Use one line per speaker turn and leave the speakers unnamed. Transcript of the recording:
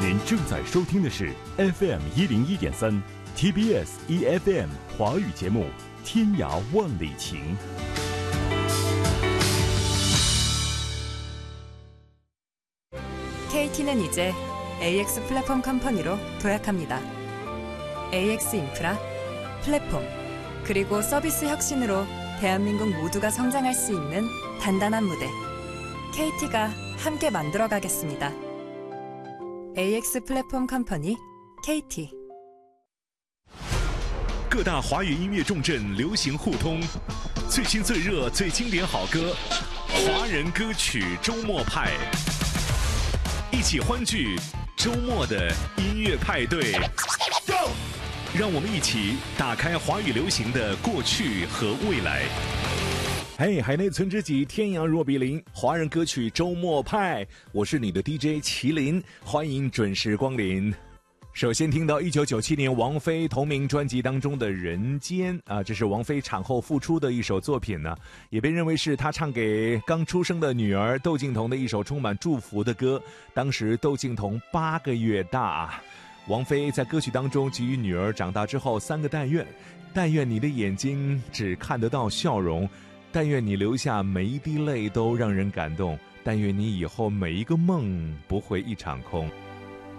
您正在收听的是 FM 101.3 TBS EFM 华语节目《天涯万里情》。
KT는 이제 AX 플랫폼 컴퍼니로 도약합니다. AX 인프라, 플랫폼, 그리고 서비스 혁신으로 대한민국 모두가 성장할 수 있는 단단한 무대. KT가 함께 만들어가겠습니다. AX 플랫폼 컴퍼니 KT。
各大华语音乐重镇流行互通，最新最热最经典好歌，华人歌曲周末派，一起欢聚周末的音乐派对。让我们一起打开华语流行的过去和未来。
嘿，海内存知己，天涯若比邻，华人歌曲周末派，我是你的 DJ 麒麟，欢迎准时光临。首先听到1997年王菲同名专辑当中的《人间》啊，这是王菲产后复出的一首作品呢，也被认为是她唱给刚出生的女儿窦靖童的一首充满祝福的歌。当时窦靖童8个月大啊，王菲在歌曲当中给予女儿长大之后3个但愿：但愿你的眼睛只看得到笑容，但愿你流下每一滴泪都让人感动，但愿你以后每一个梦不会一场空。